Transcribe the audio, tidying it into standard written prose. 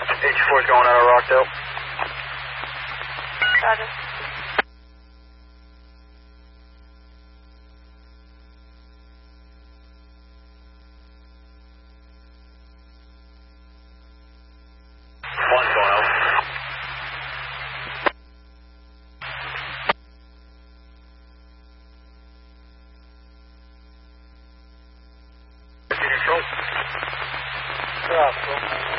H4 is going out of Rockdale. Roger. One's going out. Control.